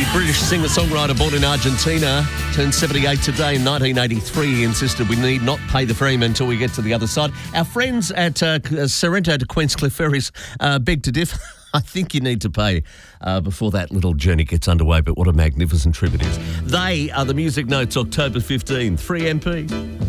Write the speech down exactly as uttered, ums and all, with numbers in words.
British singer-songwriter born in Argentina, turned seventy-eight today. In nineteen eighty-three, he insisted we need not pay the freeway until we get to the other side. Our friends at uh, Sorrento to Queenscliff Ferries uh, beg to differ. I think you need to pay uh, before that little journey gets underway, but what a magnificent trip it is. They are the Music Notes, October fifteenth. three M P.